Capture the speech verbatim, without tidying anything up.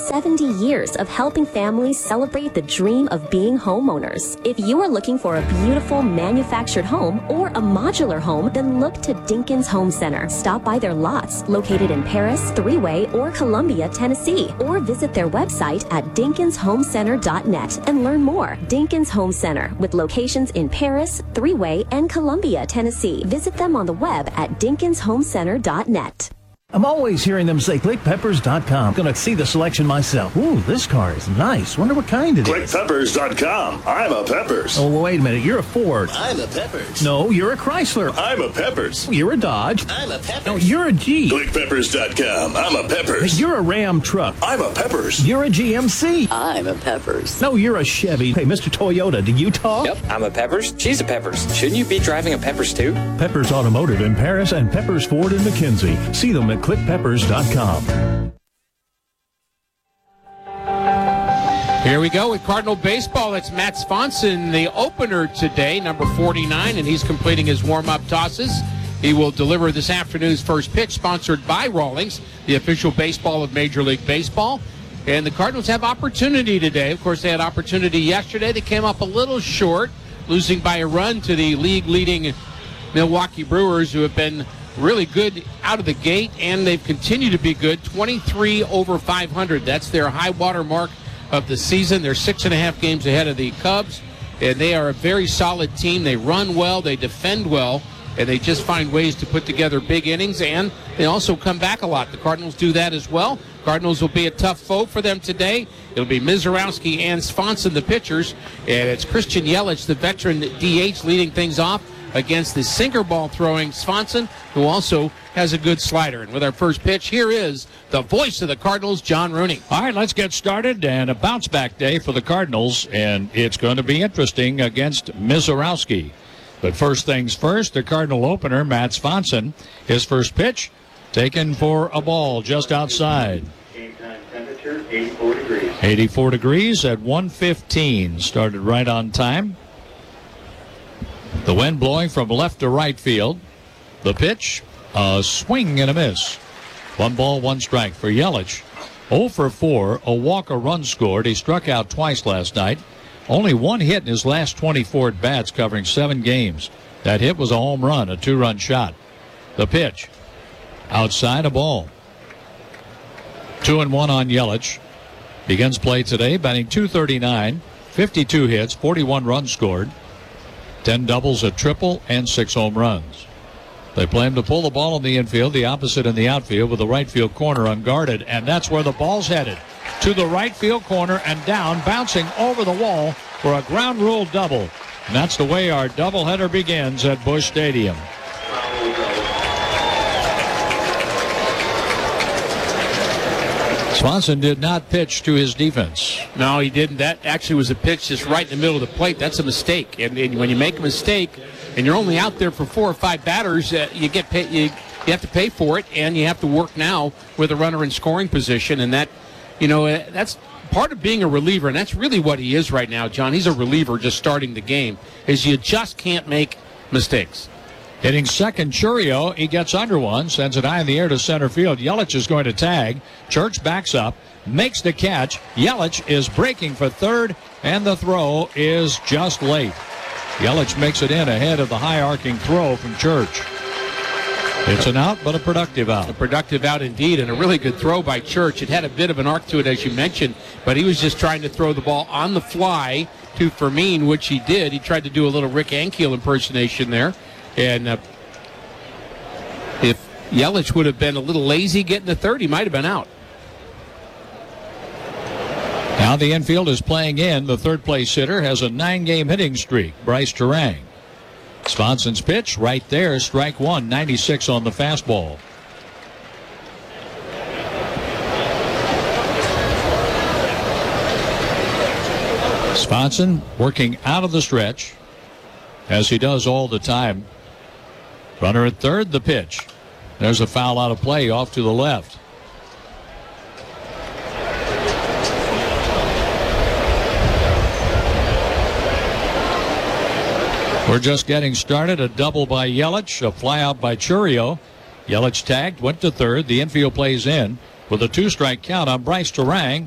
seventy years of helping families celebrate the dream of being homeowners. If you are looking for a beautiful manufactured home or a modular home, then look to Dinkins Home Center. Stop by their lots located in Paris, Three-Way, or Columbia, Tennessee, or visit their website at dinkins home center dot net and learn more. Dinkins Home Center, with locations in Paris, Three-Way, and Columbia, Tennessee. Visit them on the web at dinkins home center dot net. I'm always hearing them say click peppers dot com. Gonna see the selection myself. Ooh, this car is nice. Wonder what kind it click is. click peppers dot com. I'm a Peppers. Oh, wait a minute. You're a Ford. I'm a Peppers. No, you're a Chrysler. I'm a Peppers. You're a Dodge. I'm a Peppers. No, you're a Jeep. click peppers dot com. I'm a Peppers. You're a Ram truck. I'm a Peppers. You're a G M C. I'm a Peppers. No, you're a Chevy. Hey, Mister Toyota, do you talk? Yep, I'm a Peppers. She's a Peppers. Shouldn't you be driving a Peppers too? Peppers Automotive in Paris and Peppers Ford in McKinsey. See them at click peppers dot com. Here we go with Cardinal baseball. It's Matt Swanson, the opener today, number forty-nine, and he's completing his warm-up tosses. He will deliver this afternoon's first pitch, sponsored by Rawlings, the official baseball of Major League Baseball. And the Cardinals have opportunity today. Of course, they had opportunity yesterday. They came up a little short, losing by a run to the league-leading Milwaukee Brewers, who have been really good out of the gate, and they've continued to be good. twenty-three over five hundred. That's their high water mark of the season. They're six and a half games ahead of the Cubs, and they are a very solid team. They run well, they defend well, and they just find ways to put together big innings, and they also come back a lot. The Cardinals do that as well. Cardinals will be a tough foe for them today. It'll be Mizorowski and Swanson, the pitchers, and it's Christian Yelich, the veteran D H, leading things off against the sinker ball throwing Swanson, who also has a good slider. And with our first pitch, here is the voice of the Cardinals, John Rooney. All right, let's get started, and a bounce-back day for the Cardinals, and it's going to be interesting against Mizorowski. But first things first, the Cardinal opener, Matt Swanson, his first pitch, taken for a ball just outside. Game time temperature, eighty-four degrees. eighty-four degrees at one fifteen, started right on time. The wind blowing from left to right field. The pitch, a swing and a miss. One ball, one strike for Yelich. oh for four, a walk, a run scored. He struck out twice last night. Only one hit in his last twenty-four at-bats, covering seven games. That hit was a home run, a two-run shot. The pitch, outside, a ball. Two and one on Yelich. Begins play today, batting two thirty-nine, fifty-two hits, forty-one runs scored. ten doubles, a triple, and six home runs. They plan to pull the ball in the infield, the opposite in the outfield, with the right field corner unguarded, and that's where the ball's headed. To the right field corner and down, bouncing over the wall for a ground rule double. And that's the way our doubleheader begins at Busch Stadium. Swanson did not pitch to his defense. No, he didn't. That actually was a pitch just right in the middle of the plate. That's a mistake. And, and when you make a mistake and you're only out there for four or five batters, uh, you get pay, you, you have to pay for it, and you have to work now with a runner in scoring position. And that, you know, uh, that's part of being a reliever, and that's really what he is right now, John. He's a reliever just starting the game, is you just can't make mistakes. Hitting second, Churio. He gets under one, sends it high in the air to center field. Yelich is going to tag. Church backs up, makes the catch. Yelich is breaking for third, and the throw is just late. Yelich makes it in ahead of the high arcing throw from Church. It's an out, but a productive out. A productive out indeed, and a really good throw by Church. It had a bit of an arc to it, as you mentioned, but he was just trying to throw the ball on the fly to Fermin, which he did. He tried to do a little Rick Ankiel impersonation there. And uh, if Yelich would have been a little lazy getting the third, he might have been out. Now the infield is playing in. The third place hitter has a nine-game hitting streak, Bryce Turang. Swanson's pitch right there, strike one, ninety-six on the fastball. Swanson working out of the stretch, as he does all the time. Runner at third, the pitch. There's a foul out of play off to the left. We're just getting started. A double by Yelich, a fly out by Churio. Yelich tagged, went to third. The infield plays in with a two-strike count on Bryce Turang.